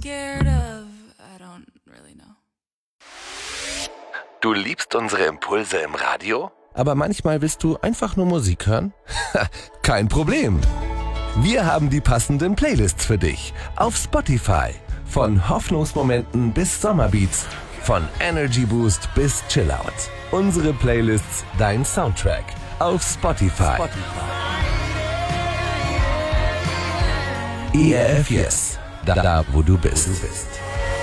scared of? I don't really know. Du liebst unsere Impulse im Radio? Aber manchmal willst du einfach nur Musik hören? Kein Problem. Wir haben die passenden Playlists für dich auf Spotify. Von Hoffnungsmomenten bis Sommerbeats, von Energy Boost bis Chillout. Unsere Playlists, dein Soundtrack auf Spotify. ERF Yes, da wo du bist.